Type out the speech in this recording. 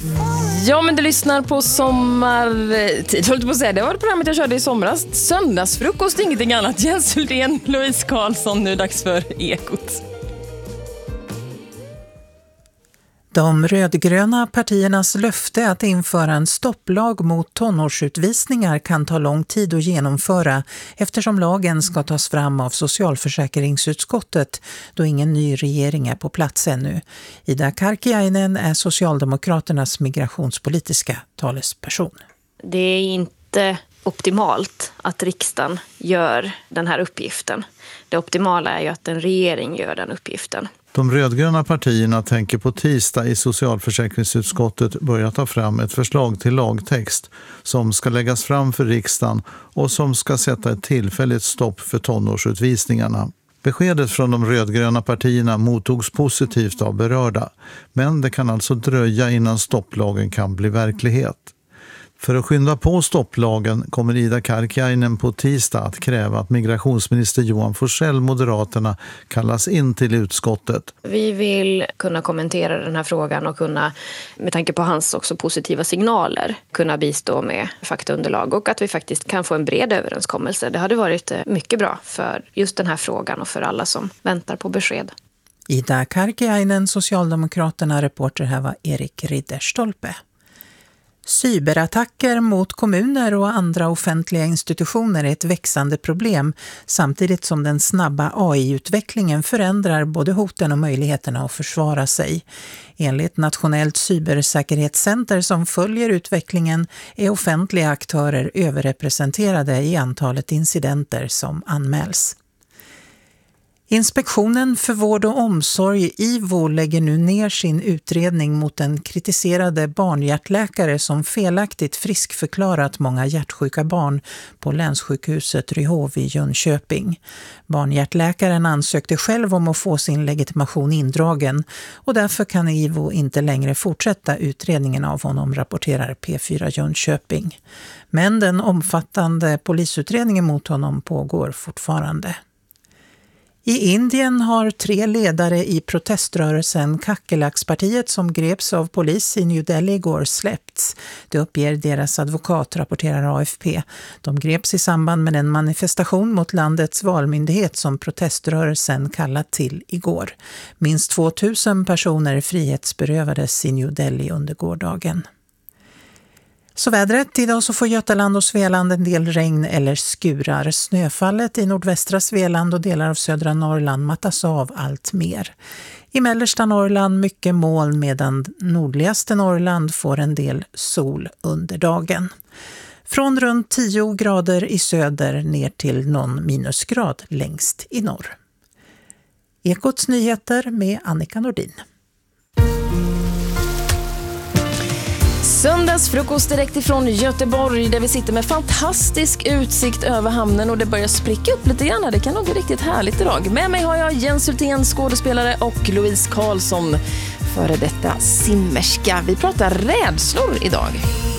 Ja, men du lyssnar på sommartid. Håller på att säga. Det var det programmet jag körde i somras. Söndagsfrukost, ingenting annat. Jens Hultén, Louise Karlsson. Nu dags för Ekot. De rödgröna partiernas löfte att införa en stopplag mot tonårsutvisningar kan ta lång tid att genomföra eftersom lagen ska tas fram av socialförsäkringsutskottet då ingen ny regering är på plats ännu. Ida Karkiainen är Socialdemokraternas migrationspolitiska talesperson. Det är inte optimalt att riksdagen gör den här uppgiften. Det optimala är ju att en regering gör den uppgiften. De rödgröna partierna tänker på tisdag i socialförsäkringsutskottet börja ta fram ett förslag till lagtext som ska läggas fram för riksdagen och som ska sätta ett tillfälligt stopp för tonårsutvisningarna. Beskedet från de rödgröna partierna mottogs positivt av berörda, men det kan alltså dröja innan stopplagen kan bli verklighet. För att skynda på stopplagen kommer Ida Karkiainen på tisdag att kräva att migrationsminister Johan Forssell, Moderaterna, kallas in till utskottet. Vi vill kunna kommentera den här frågan och kunna, med tanke på hans också positiva signaler, kunna bistå med faktaunderlag och att vi faktiskt kan få en bred överenskommelse. Det hade varit mycket bra för just den här frågan och för alla som väntar på besked. Ida Karkiainen, Socialdemokraterna, reporter här var Erik Ridderstolpe. Cyberattacker mot kommuner och andra offentliga institutioner är ett växande problem samtidigt som den snabba AI-utvecklingen förändrar både hoten och möjligheterna att försvara sig. Enligt Nationellt cybersäkerhetscenter som följer utvecklingen är offentliga aktörer överrepresenterade i antalet incidenter som anmäls. Inspektionen för vård och omsorg, IVO, lägger nu ner sin utredning mot den kritiserade barnhjärtläkare som felaktigt friskförklarat många hjärtsjuka barn på länssjukhuset Ryhov i Jönköping. Barnhjärtläkaren ansökte själv om att få sin legitimation indragen och därför kan IVO inte längre fortsätta utredningen av honom, rapporterar P4 Jönköping. Men den omfattande polisutredningen mot honom pågår fortfarande. I Indien har 3 ledare i proteströrelsen Kakelaks-partiet som greps av polis i New Delhi igår släppts. Det uppger deras advokat, rapporterar AFP. De greps i samband med en manifestation mot landets valmyndighet som proteströrelsen kallat till igår. Minst 2000 personer frihetsberövades i New Delhi under gårdagen. Så vädret, idag så får Götaland och Svealand en del regn eller skurar. Snöfallet i nordvästra Svealand och delar av södra Norrland mattas av allt mer. I mellersta Norrland mycket moln medan nordligaste Norrland får en del sol under dagen. Från runt 10 grader i söder ner till någon minusgrad längst i norr. Ekots nyheter med Annika Nordin. Söndagsfrukost direkt ifrån Göteborg där vi sitter med fantastisk utsikt över hamnen och det börjar spricka upp lite grann. Det kan nog bli riktigt härligt idag. Med mig har jag Jens Hultén, skådespelare, och Louise Karlsson, före detta simmerska. Vi pratar rädslor idag.